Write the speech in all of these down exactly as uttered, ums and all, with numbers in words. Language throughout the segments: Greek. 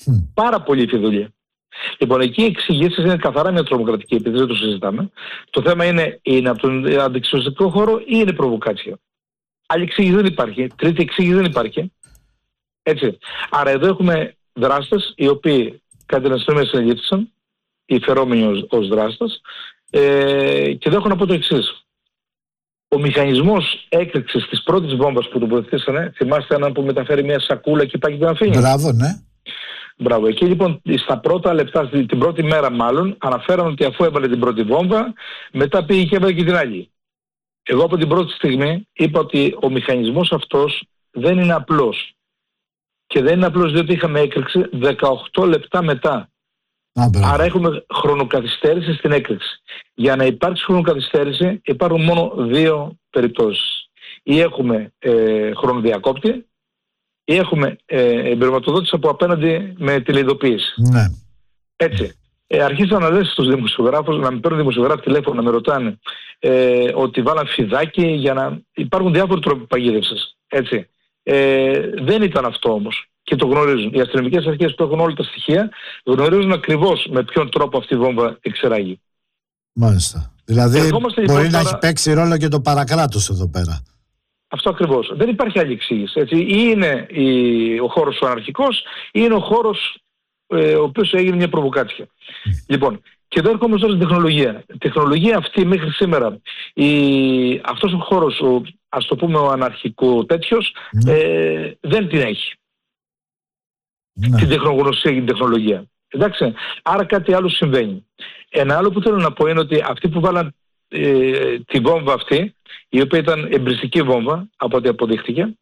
Mm. Πάρα πολύ φιδωλία. Λοιπόν, εκεί οι εξηγήσεις είναι καθαρά μια τρομοκρατική επίθεση, δεν το συζητάμε. Το θέμα είναι, είναι από τον αντιξιωστικό χώρο ή είναι προβοκάτσια. Άλλη εξήγηση δεν υπάρχει. Τρίτη εξήγηση δεν υπάρχει. Έτσι. Άρα εδώ έχουμε δράστες οι οποίοι κατά την αστυνομία συνελήφθησαν, οι φερόμενοι ως, ως δράστες, ε, και εδώ έχω να πω το εξής. Ο μηχανισμός έκρηξης της πρώτης βόμβας που τοποθετήσανε, θυμάστε έναν που μεταφέρει μια σακούλα και πάει και την αφήνει. Μπράβο, ναι. Μπράβο. Εκεί λοιπόν στα πρώτα λεπτά, την πρώτη μέρα μάλλον, αναφέραν ότι αφού έβαλε την πρώτη βόμβα, μετά πήγε και έβαλε και την άλλη. Εγώ από την πρώτη στιγμή είπα ότι ο μηχανισμός αυτός δεν είναι απλός. Και δεν είναι απλώς διότι είχαμε έκρηξη δεκαοκτώ λεπτά μετά. Α, άρα έχουμε χρονοκαθυστέρηση στην έκρηξη. Για να υπάρξει χρονοκαθυστέρηση υπάρχουν μόνο δύο περιπτώσεις. Ή έχουμε ε, χρονοδιακόπτη ή έχουμε ε, εμπειρηματοδότηση από απέναντι με τηλεειδοποίηση. Ναι. Έτσι. Ε, αρχίσαν να λες στους δημοσιογράφους, να με παίρνουν δημοσιογράφοι τηλέφωνο, να με ρωτάνε ε, ότι βάλαν φιδάκι για να... Υπάρχουν διάφοροι τρόποι παγίδευσης. Έτσι. Ε, δεν ήταν αυτό όμως. Και το γνωρίζουν. Οι αστυνομικές αρχές που έχουν όλα τα στοιχεία γνωρίζουν ακριβώς με ποιον τρόπο αυτή η βόμβα εξεράγει. Μάλιστα. Δηλαδή Ερχόμαστε, μπορεί λοιπόν, να τώρα... έχει παίξει ρόλο και το παρακράτος εδώ πέρα. Αυτό ακριβώς. Δεν υπάρχει άλλη εξήγηση. Έτσι. Ή είναι η... ο χώρος ο αναρχικός ή είναι ο χώρος ε, ο οποίος έγινε μια προβοκάτσια. Mm. Λοιπόν, και εδώ ερχόμαστε τώρα στην τεχνολογία. Η τεχνολογία αυτή μέχρι σήμερα, η... αυτός ο χώρος, ο, ας το πούμε ο αναρχικό τέτοιος, mm. ε, δεν την έχει. Ναι. Την τεχνογνωσία και την τεχνολογία. Εντάξει, άρα κάτι άλλο συμβαίνει. Ένα άλλο που θέλω να πω είναι ότι αυτοί που βάλαν ε, τη βόμβα αυτή, η οποία ήταν εμπριστική βόμβα, από ό,τι αποδείχτηκε,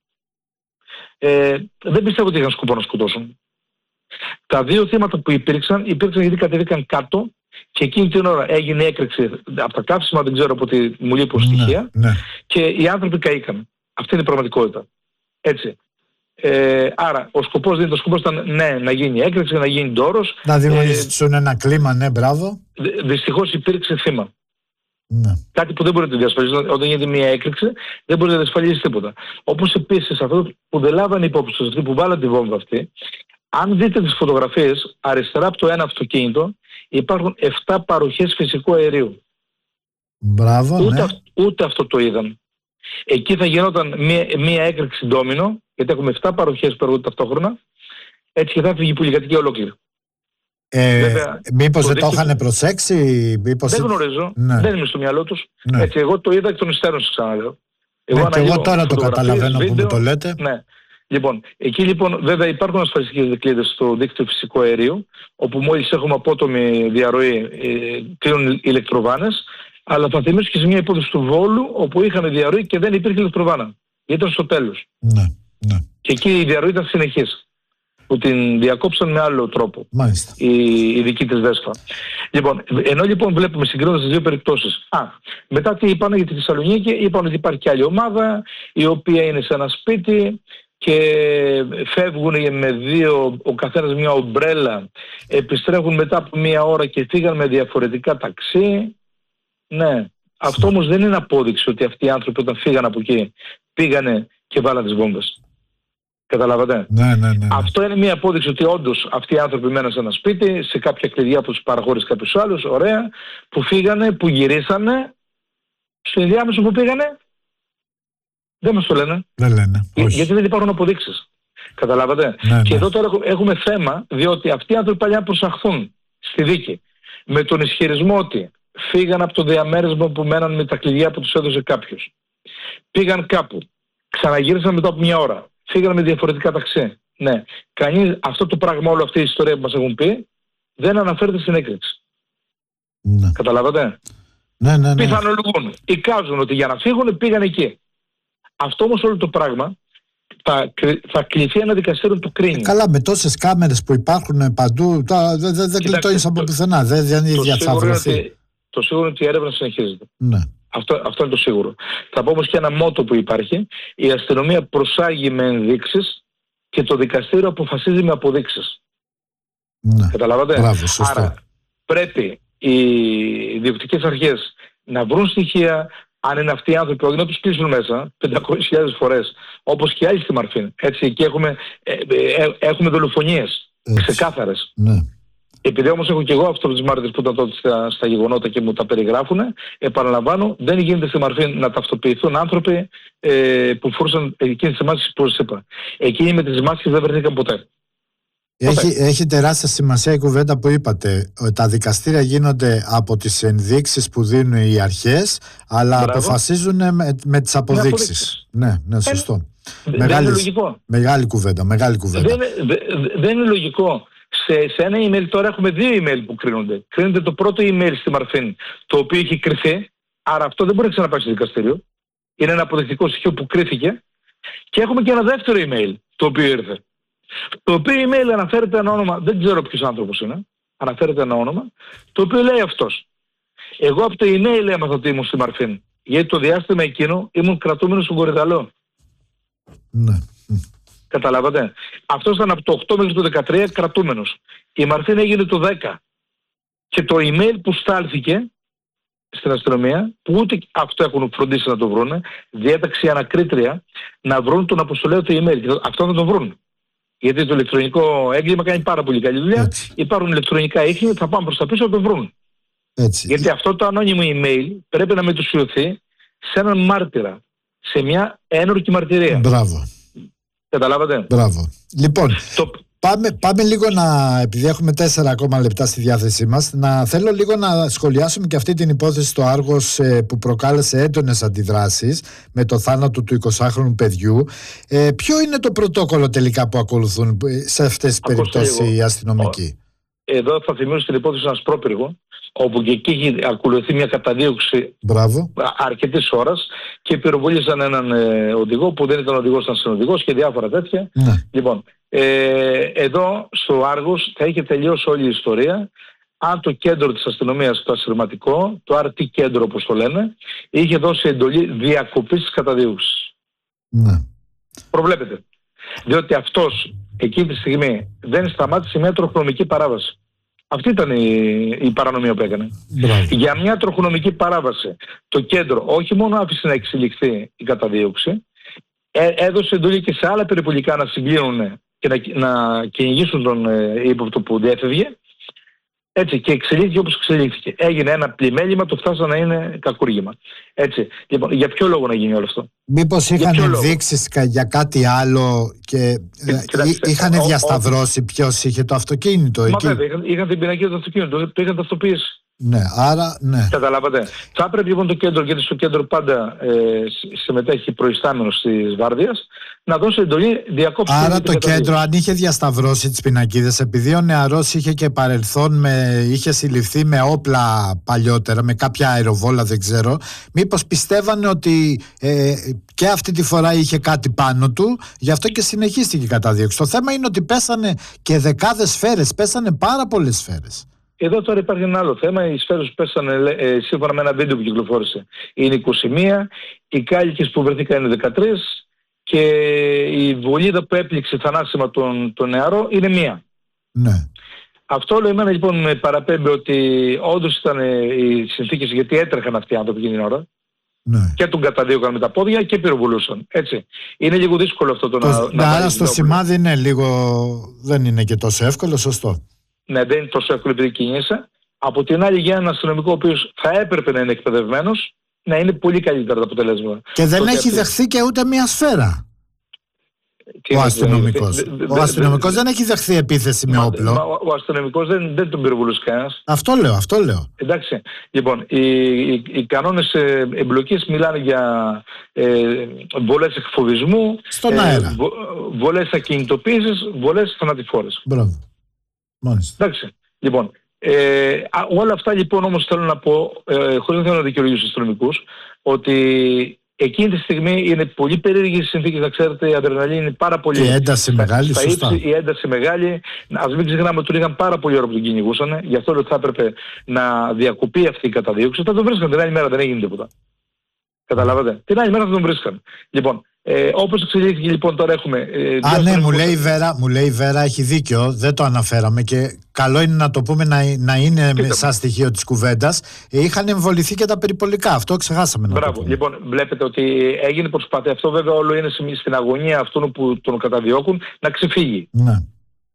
ε, δεν πιστεύω ότι είχαν σκοπό να σκοτώσουν. Τα δύο θύματα που υπήρξαν, υπήρξαν γιατί κατεβήκαν κάτω και εκείνη την ώρα έγινε έκρηξη από τα καύσιμα, δεν ξέρω από τι μου λείπουν στοιχεία, ναι, ναι. Και οι άνθρωποι καήκαν. Αυτή είναι η πραγματικότητα. Έτσι. Ε, άρα ο σκοπός δεν ήταν, ο σκοπός ήταν ναι, να γίνει έκρηξη, να γίνει ντόρος. Να δημιουργήσουν ε, ένα κλίμα, ναι, μπράβο. Δυ, δυστυχώς υπήρξε θύμα. Ναι. Κάτι που δεν μπορεί να το διασφαλίσει. Όταν γίνεται μια έκρηξη, δεν μπορεί να διασφαλίσει τίποτα. Όπως επίσης αυτό που δεν λάβανε υπόψη τους, αυτοί που βάλαν τη βόμβα αυτή, αν δείτε τις φωτογραφίες, αριστερά από το ένα αυτοκίνητο υπάρχουν επτά παροχές φυσικού αερίου. Μπράβο, ούτε, ναι. αυ, ούτε αυτό το είδαν. Εκεί θα γινόταν μια, μια έκρηξη ντόμινο, γιατί έχουμε επτά παροχές που έρχονται ταυτόχρονα, έτσι και θα έφυγε η πολυκατοικία ολόκληρη. Ε, Βέβαια, μήπως δεν το είχαν προσέξει, μήπως... Δεν γνωρίζω, ναι. Δεν είμαι στο μυαλό τους. Ναι. Έτσι, εγώ το είδα εκ των υστέρων σας ξαναλέω. Εγώ, ναι, και εγώ τώρα το καταλαβαίνω βίντεο, που μου το λέτε. Ναι. Λοιπόν, εκεί λοιπόν βέβαια υπάρχουν ασφαλιστικές δικλείδες στο δίκτυο φυσικού αερίου, όπου μόλις έχουμε απότομη διαρροή ε, κλείνουν ηλεκτροβάνες, αλλά θα θυμίσω και σε μια υπόθεση του Βόλου, όπου είχαμε διαρροή και δεν υπήρχε ηλεκτροβάνα. Ήταν στο τέλος. Ναι, ναι. Και εκεί η διαρροή ήταν συνεχής, που την διακόψαν με άλλο τρόπο. Μάλιστα. Η, η δική της Δέσπα. Λοιπόν, ενώ λοιπόν βλέπουμε συγκρίνοντας τις δύο περιπτώσεις. Α, μετά τι είπαν για τη Θεσσαλονίκη, είπαν ότι υπάρχει και άλλη ομάδα, η οποία είναι σε ένα σπίτι και φεύγουν με δύο, ο καθένας μια ομπρέλα, επιστρέφουν μετά από μια ώρα και φύγαν με διαφορετικά ταξί. Ναι, αυτό όμως δεν είναι απόδειξη ότι αυτοί οι άνθρωποι όταν φύγαν από εκεί πήγανε και βάλαν τις βόμβες. Καταλάβατε. Ναι, ναι, ναι, ναι. Αυτό είναι μια απόδειξη ότι όντως αυτοί οι άνθρωποι μέναν σε ένα σπίτι, σε κάποια κλειδιά που τους παραχώρησε κάποιους άλλους, ωραία, που φύγανε, που γυρίσανε, στο ενδιάμεσο που πήγανε, δεν μας το λένε. Δεν λένε. Για, γιατί δεν υπάρχουν αποδείξεις. Καταλάβατε. Ναι, και ναι. εδώ τώρα έχουμε θέμα, διότι αυτοί οι άνθρωποι παλιά προσαχθούν στη δίκη με τον ισχυρισμό ότι φύγαν από το διαμέρισμα που μέναν με τα κλειδιά που τους έδωσε κάποιος. Πήγαν κάπου, ξαναγύρισαν μετά από μια ώρα. Φύγανε με διαφορετικά ταξί. Ναι. Κανείς, αυτό το πράγμα, όλη αυτή η ιστορία που μας έχουν πει, δεν αναφέρεται στην έκρηξη. Ναι. Καταλάβατε. Ναι, ναι, ναι. Πιθανολογούν. Εικάζουν ότι για να φύγουν πήγαν εκεί. Αυτό όμως όλο το πράγμα θα, θα κληθεί ένα δικαστήριο του κρίνει. Ε, καλά, με τόσες κάμερες που υπάρχουν παντού, δεν δε, δε κλειτώνεις από πουθενά. Δεν δε είναι διαφαυρωθεί. Το σίγουρο είναι ότι η έρευνα συνεχίζεται. Ναι. Αυτό, αυτό είναι το σίγουρο. Θα πω όμως και ένα μότο που υπάρχει. Η αστυνομία προσάγει με ενδείξεις και το δικαστήριο αποφασίζει με αποδείξεις. Ναι. Καταλάβατε. Μπράβο, σωστό. Άρα πρέπει οι διοικητικές αρχές να βρουν στοιχεία, αν είναι αυτοί οι άνθρωποι, όχι να τους κλείσουν μέσα πεντακόσιες χιλιάδες φορές, όπως και άλλοι στη Μαρφίν. Έτσι, εκεί έχουμε, ε, ε, έχουμε δολοφονίες. Ξεκάθαρες. Ναι. Επειδή όμως έχω και εγώ αυτό τις μάρτυρες που ήταν τότε στα, στα γεγονότα και μου τα περιγράφουν, επαναλαμβάνω, δεν γίνεται στη μορφή να ταυτοποιηθούν άνθρωποι ε, που φορούσαν εκείνες τις μάσκες που σας είπα. Εκείνοι με τις μάσκες δεν βρεθήκαν ποτέ. Έχει, έχει τεράστια σημασία η κουβέντα που είπατε. Τα δικαστήρια γίνονται από τις ενδείξεις που δίνουν οι αρχές, αλλά Μπράβο. αποφασίζουν με, με τις αποδείξεις. Ναι, ναι, σωστό. Ε, μεγάλη, δεν είναι λογικό. Μεγάλη κουβέντα, μεγάλη κουβέντα. Δεν, δεν, δεν είναι λογικό. Σε, σε ένα email τώρα έχουμε δύο email που κρίνονται. Κρίνεται το πρώτο email στη Μαρφίν, το οποίο έχει κρυθεί, άρα αυτό δεν μπορεί να ξαναπάει στο δικαστήριο. Είναι ένα αποδεικτικό στοιχείο που κρίθηκε. Και έχουμε και ένα δεύτερο email, το οποίο ήρθε. Το οποίο email αναφέρεται ένα όνομα, δεν ξέρω ποιος άνθρωπος είναι, αναφέρεται ένα όνομα, το οποίο λέει αυτός. Εγώ από το email έμαθα ότι ήμουν στη Μαρφίν, γιατί το διάστημα εκείνο ήμουν κρατούμενος στον Κορυδαλό. Ναι. Καταλάβατε. Αυτός ήταν από το οκτώ μέχρι το δεκατρία κρατούμενος. Η Μαρφίν έγινε το δέκα. Και το email που στάλθηκε στην αστυνομία, που ούτε αυτό έχουν φροντίσει να το βρούνε, διέταξε η ανακρίτρια να βρουν τον αποστολέα του email. Αυτό θα το βρουν. Γιατί το ηλεκτρονικό έγκλημα κάνει πάρα πολύ καλή δουλειά. Έτσι. Υπάρχουν ηλεκτρονικά ίχνη, θα πάμε προς τα πίσω να το βρουν. Έτσι. Γιατί αυτό το ανώνυμο email πρέπει να μετουσιωθεί σε έναν μάρτυρα, σε μια ένορκη μαρτυρία. Μπράβο. Καταλάβατε. Μπράβο. Λοιπόν, το... πάμε, πάμε λίγο να, επειδή έχουμε τέσσερα ακόμα λεπτά στη διάθεσή μας, να θέλω λίγο να σχολιάσουμε και αυτή την υπόθεση στο Άργος ε, που προκάλεσε έντονες αντιδράσεις με το θάνατο του εικοσάχρονου παιδιού. Ε, ποιο είναι το πρωτόκολλο τελικά που ακολουθούν σε αυτές τις περιπτώσεις οι αστυνομικοί? Εδώ θα θυμίσω την υπόθεση ένα πρόπυργο, όπου και εκεί έχει ακολουθεί μια καταδίωξη αρκετής ώρας και πυροβολήσαν έναν ε, οδηγό που δεν ήταν οδηγός, ήταν συνοδηγός και διάφορα τέτοια. Ναι. Λοιπόν, ε, εδώ στο Άργος θα είχε τελειώσει όλη η ιστορία αν το κέντρο της αστυνομίας, το ασυρματικό, το αρ τι κέντρο όπως το λένε, είχε δώσει εντολή διακοπής της καταδίωξης. Ναι. Προβλέπετε. Διότι αυτός εκείνη τη στιγμή δεν σταμάτησε μια τροχονομική παράβαση. Αυτή ήταν η, η παρανομία που έκανε. Μπράβο. Για μια τροχονομική παράβαση το κέντρο όχι μόνο άφησε να εξελιχθεί η καταδίωξη, έ, έδωσε εντολή και σε άλλα περιπολικά να συγκλίνουν και να, να κυνηγήσουν τον ε, ύποπτο που διέφευγε. Έτσι, και εξελίχθηκε όπως εξελίχθηκε. Έγινε ένα πλημέλημα, το φτάσανε να είναι κακούργημα. Έτσι. Λοιπόν, για ποιο λόγο να γίνει όλο αυτό? Μήπως είχαν ενδείξεις για κάτι άλλο και είχαν διασταυρώσει ποιος είχε το αυτοκίνητο? Μα εκεί. βέβαια, είχαν, είχαν την πινακίδα του αυτοκίνητου, το είχαν ταυτοποιήσει. Ναι, άρα ναι. Καταλάβατε. Θα έπρεπε λοιπόν το κέντρο, γιατί στο κέντρο πάντα ε, συμμετέχει προϊστάμενος της βάρδιας, να δώσει εντολή διακόψη. Άρα το κέντρο, αν είχε διασταυρώσει τις πινακίδες, επειδή ο νεαρός είχε και παρελθόν, με, είχε συλληφθεί με όπλα παλιότερα, με κάποια αεροβόλα, δεν ξέρω, μήπως πιστεύανε ότι ε, και αυτή τη φορά είχε κάτι πάνω του, γι' αυτό και συνεχίστηκε η καταδίωξη. Το θέμα είναι ότι πέσανε και δεκάδες σφαίρες, πέσανε πάρα πολλές σφαίρες. Εδώ τώρα υπάρχει ένα άλλο θέμα. Οι σφαίρες που πέσανε, ε, σύμφωνα με ένα βίντεο που κυκλοφόρησε, είναι είκοσι μία, οι κάλικες που βρεθήκαν είναι δεκατρία και η βολίδα που έπληξε θανάσιμα τον, τον νεαρό είναι μία. Ναι. Αυτό λέω εμένα λοιπόν με παραπέμπει ότι όντως ήταν οι συνθήκες, γιατί έτρεχαν αυτοί οι άνθρωποι εκείνη την ώρα. Ναι. Και τον καταδίωκαν με τα πόδια και πυροβολούσαν. Έτσι. Είναι λίγο δύσκολο αυτό το, το να. Ναι, άρα στο σημάδι είναι λίγο. Δεν είναι και τόσο εύκολο, σωστό. Ναι, δεν είναι τόσο εύκολο επειδή κινείσαι. Από την άλλη, για έναν αστυνομικό ο οποίος θα έπρεπε να είναι εκπαιδευμένος, να είναι πολύ καλύτερα τα αποτελέσματα. Και δεν το έχει ότι... δεχθεί και ούτε μία σφαίρα. Τι ο αστυνομικός. Δε, δε, ο αστυνομικός δε, δεν έχει δεχθεί επίθεση με όπλο. Μα, ο αστυνομικός δεν, δεν τον πυροβολούσε κανένας. Αυτό λέω, αυτό λέω. Εντάξει. Λοιπόν, οι, οι, οι κανόνες εμπλοκής μιλάνε για ε, βολές εκφοβισμού, στον ε, αέρα. Βο, βολές ακινητοποίησης, βολές θανατηφόρες. Μπράβο. Μάλιστα. Εντάξει. Λοιπόν, ε, όλα αυτά λοιπόν όμως θέλω να πω, ε, χωρίς να θέλω να δικαιολογήσω στους αστυνομικούς, ότι εκείνη τη στιγμή είναι πολύ περίεργες συνθήκες, να ξέρετε, η αδρεναλίνη είναι πάρα πολύ. Η ένταση μεγάλη, στα σωστά. Ύψη, η ένταση μεγάλη. Ας μην ξεχνάμε ότι τον είχαν πάρα πολύ ώρα που τον κυνηγούσαν. Γι' αυτό ότι θα έπρεπε να διακοπεί αυτή η καταδίωξη. Θα τον βρίσκαν την άλλη μέρα, δεν έγινε τίποτα. Καταλάβατε. Την άλλη μέρα θα τον βρίσκαν. Λοιπόν, ε, όπως εξελίχθηκε λοιπόν τώρα έχουμε. Ε, Α, ναι, μου λέει, Βέρα, μου λέει η Βέρα, έχει δίκιο, δεν το αναφέραμε και καλό είναι να το πούμε να, να είναι Κοίτα. σαν στοιχείο της κουβέντας. Ε, είχαν εμβοληθεί και τα περιπολικά, αυτό ξεχάσαμε να Μπράβο. το πούμε. Λοιπόν, βλέπετε ότι έγινε προσπάθεια. Αυτό βέβαια όλο είναι στην αγωνία αυτού που τον καταδιώκουν να ξεφύγει. Ναι.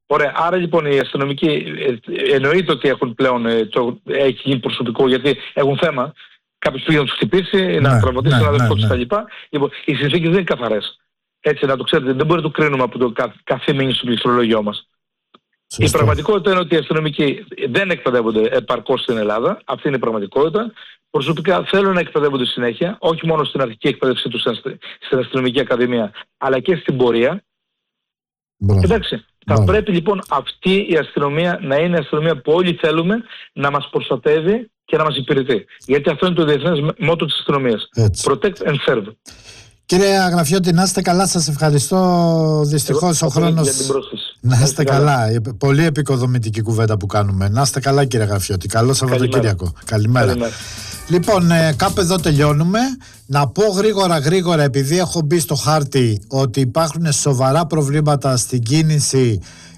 Ωραία, άρα λοιπόν οι αστυνομικοί ε, εννοείται ότι έχουν πλέον, ε, το, έχει γίνει προσωπικό γιατί έχουν θέμα. Κάποιος πήγε να τους χτυπήσει, ναι, να τραυματίσει τον αδελφό τους κτλ. Λοιπόν, οι συνθήκες δεν είναι καθαρές. Έτσι, να το ξέρετε, δεν μπορεί να το κρίνουμε από το κα, καθήμενο στο πληκτρολόγιο μας. Η πραγματικότητα είναι ότι οι αστυνομικοί δεν εκπαιδεύονται επαρκώς στην Ελλάδα. Αυτή είναι η πραγματικότητα. Προσωπικά θέλουν να εκπαιδεύονται συνέχεια, όχι μόνο στην αρχική εκπαίδευσή τους στην αστυνομική ακαδημία, αλλά και στην πορεία. Μπράβο. Εντάξει. Θα Μπράβο. πρέπει λοιπόν αυτή η αστυνομία να είναι η αστυνομία που όλοι θέλουμε να μας προστατεύει και να μας υπηρετεί. Γιατί αυτό είναι το διεθνές μότο της αστυνομίας. Protect and serve. Κύριε Αγραφιώτη, να είστε καλά, σας ευχαριστώ. Δυστυχώς ο χρόνος. Να είστε καλά. καλά. Πολύ επικοδομητική κουβέντα που κάνουμε. Να είστε καλά, κύριε Αγραφιώτη. Καλό Σαββατοκύριακο. Καλημέρα. Καλημέρα. Λοιπόν, ε, κάπου εδώ τελειώνουμε. Να πω γρήγορα γρήγορα, επειδή έχω μπει στο χάρτη, ότι υπάρχουν σοβαρά προβλήματα στην κίνηση.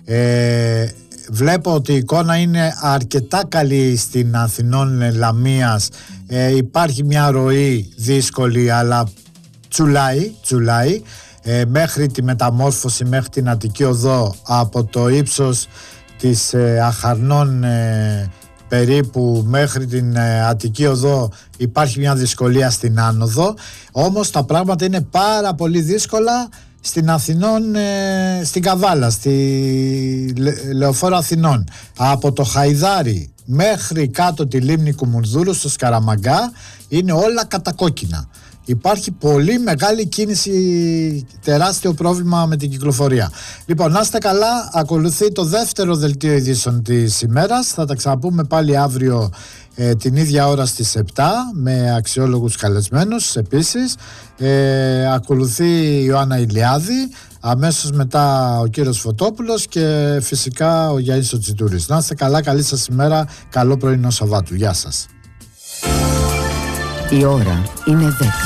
Ε, βλέπω ότι η εικόνα είναι αρκετά καλή στην Αθηνών Λαμίας. Ε, υπάρχει μια ροή δύσκολη, αλλά τσουλάει, τσουλάει ε, μέχρι τη μεταμόρφωση, μέχρι την Αττική Οδό, από το ύψος της ε, Αχαρνών ε, περίπου μέχρι την ε, Αττική Οδό υπάρχει μια δυσκολία στην άνοδο. Όμως τα πράγματα είναι πάρα πολύ δύσκολα στην Αθηνών, ε, στην Καβάλα, στη Λε, Λεωφόρο Αθηνών, από το Χαϊδάρι μέχρι κάτω τη λίμνη Κουμουνδούρου στο Σκαραμαγκά είναι όλα κατακόκκινα. Υπάρχει πολύ μεγάλη κίνηση, τεράστιο πρόβλημα με την κυκλοφορία. Λοιπόν, να είστε καλά. Ακολουθεί το δεύτερο δελτίο ειδήσεων της ημέρας. Θα τα ξαναπούμε πάλι αύριο ε, την ίδια ώρα στις επτά με αξιόλογους καλεσμένους επίσης. Ε, ακολουθεί η Ιωάννα Ηλιάδη, αμέσως μετά ο κύριος Φωτόπουλος και φυσικά ο Γιάννης ο Τσιτούρης. Να είστε καλά, καλή σας ημέρα, καλό πρωινό Σαββάτου. Γεια σας. Η ώρα είναι δέκα.